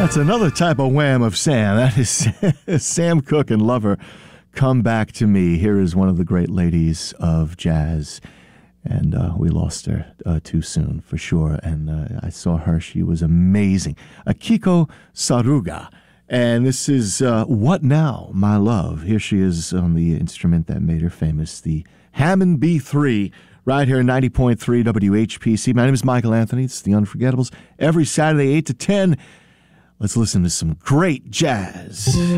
That's another type of wham of Sam. That is Sam Cooke and Lover, Come Back to Me. Here is one of the great ladies of jazz. And we lost her too soon, for sure. And I saw her. She was amazing. Akiko Saruga. And this is What Now, My Love. Here she is on the instrument that made her famous, the Hammond B3, right here, 90.3 WHPC. My name is Michael Anthony. It's The Unforgettables. Every Saturday, 8 to 10. Let's listen to some great jazz.